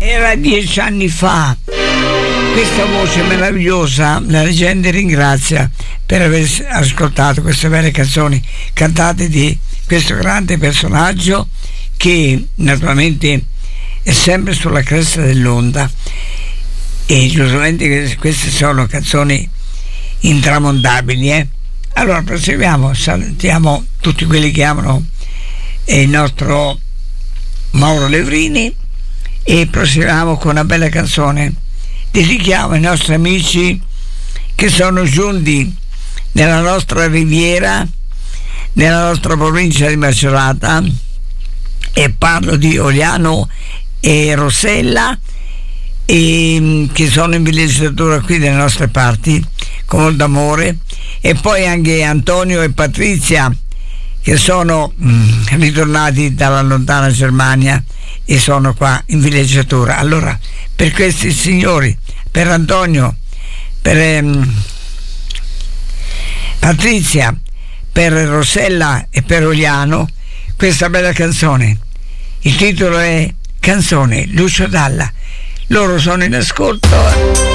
Era 10 anni fa. Questa voce meravigliosa, la leggenda ringrazia per aver ascoltato queste belle canzoni cantate di questo grande personaggio che naturalmente è sempre sulla cresta dell'onda, e giustamente queste sono canzoni intramontabili. Allora proseguiamo, salutiamo tutti quelli che amano il nostro Mauro Levrini e proseguiamo con una bella canzone. Dedichiamo ai nostri amici che sono giunti nella nostra riviera, nella nostra provincia di Macerata, e parlo di Oliano e Rossella, e che sono in villeggiatura qui dalle nostre parti con molto amore, e poi anche Antonio e Patrizia che sono ritornati dalla lontana Germania e sono qua in villeggiatura. Allora, per questi signori, per Antonio, per Patrizia, per Rossella e per Oliano, questa bella canzone. Il titolo è Canzone, Lucio Dalla. Loro sono in ascolto.